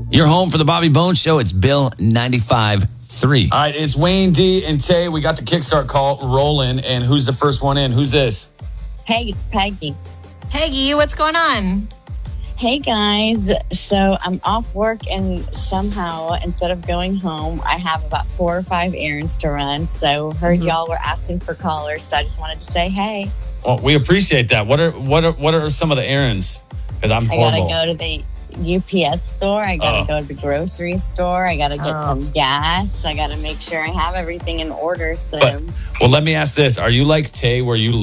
You're home for the Bobby Bones Show. It's Bill 95.3. All right, it's Wayne D and Tay. We got the Kickstart call rolling, and who's the first one in? Who's this? Hey, it's Peggy. Peggy, what's going on? Hey, guys. So I'm off work, and somehow, instead of going home, I have about 4 or 5 errands to run. So heard y'all were asking for callers, so I just wanted to say hey. Well, we appreciate that. What are some of the errands? Because I'm horrible. I got to go to the UPS store. I got to go to the grocery store. I got to get some gas. I got to make sure I have everything in order. So, well, let me ask this: are you like Tay, where you